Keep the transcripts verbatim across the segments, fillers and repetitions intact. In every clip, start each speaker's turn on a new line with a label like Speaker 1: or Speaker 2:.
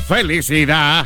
Speaker 1: felicidad.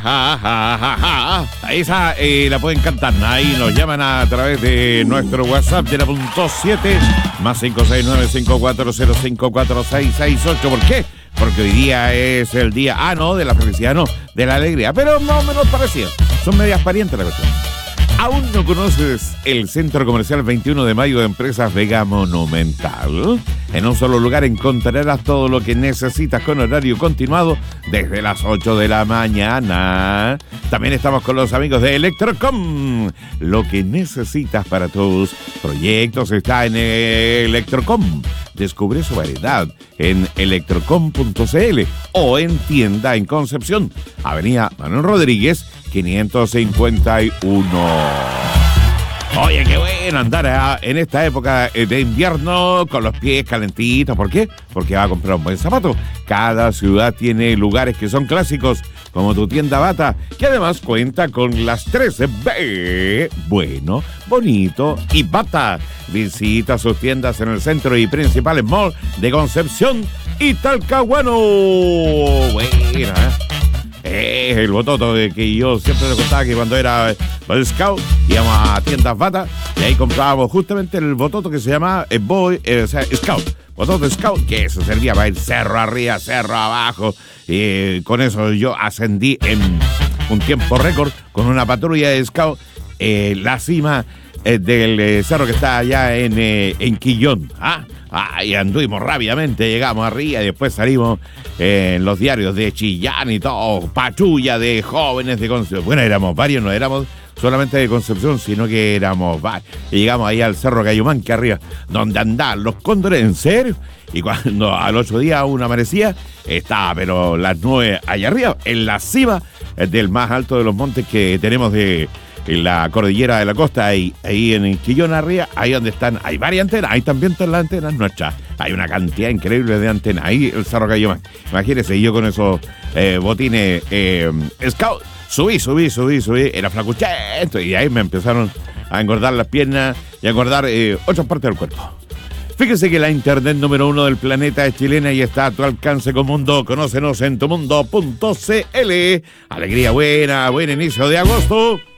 Speaker 1: Esa eh, la pueden cantar. Ahí nos llaman a través de nuestro WhatsApp de la punto siete más cinco seis nueve cinco cuatro cero cinco cuatro seis seis ocho. ¿Por qué? Porque hoy día es el día, ah no, de la felicidad, no, de la alegría, pero más o menos parecido. Son medias parientes la cuestión. ¿Aún no conoces el Centro Comercial veintiuno de Mayo de Empresas Vega Monumental? En un solo lugar encontrarás todo lo que necesitas con horario continuado desde las ocho de la mañana. También estamos con los amigos de Electrocom. Lo que necesitas para tus proyectos está en Electrocom. Descubre su variedad en electrocom punto c l o en tienda en Concepción, Avenida Manuel Rodríguez, quinientos cincuenta y uno. Oye, qué bueno andar en esta época de invierno con los pies calentitos. ¿Por qué? Porque va a comprar un buen zapato. Cada ciudad tiene lugares que son clásicos, como tu tienda Bata, que además cuenta con las tres B. Bueno, bonito y Bata. Visita sus tiendas en el centro y principales malls de Concepción y Talcahuano. Buena, ¿eh? Es el bototo de que yo siempre le contaba que cuando era Boy Scout íbamos a tiendas Bata y ahí comprábamos justamente el bototo que se llama eh, Boy, eh, o sea, Scout. Bototo Scout, que eso servía para ir cerro arriba, cerro abajo. Y eh, con eso yo ascendí en un tiempo récord con una patrulla de Scout eh, la cima eh, del eh, cerro que está allá en, eh, en Quillón. ¿Ah? Ah, y anduvimos rápidamente, llegamos arriba y después salimos eh, en los diarios de Chillán y todo, patrulla de jóvenes de Concepción. Bueno, éramos varios, no éramos solamente de Concepción, sino que éramos varios. Y llegamos ahí al Cerro Cayumán, que arriba, donde andaban los cóndores, ¿en serio? Y cuando al otro día uno amanecía, estaba, pero las nubes allá arriba, en la cima del más alto de los montes que tenemos de en la cordillera de la costa, ahí, ahí en el Quillón arriba, ahí donde están, hay varias antenas, ahí también están las antenas nuestras, hay una cantidad increíble de antenas, ahí el Cerro Cayumán. Imagínense, yo con esos eh, botines eh, Scout, subí, subí, subí, subí, era flacuchento, y ahí me empezaron a engordar las piernas y a engordar eh, otras partes del cuerpo. Fíjese que la internet número uno del planeta es chilena y está a tu alcance con Mundo. Conócenos en tu mundo punto c l. Alegría buena, buen inicio de agosto.